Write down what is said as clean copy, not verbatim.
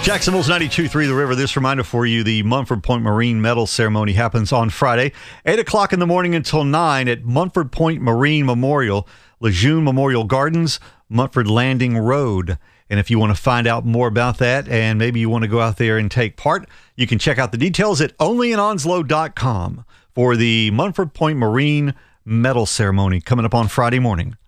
Jacksonville's 92.3 The River. This reminder for you, the Munford Point Marine Medal Ceremony happens on Friday, 8 o'clock in the morning until 9 at Munford Point Marine Memorial, Lejeune Memorial Gardens, Munford Landing Road. And if you want to find out more about that and maybe you want to go out there and take part, you can check out the details at onlyinonslow.com for the Munford Point Marine Medal Ceremony coming up on Friday morning.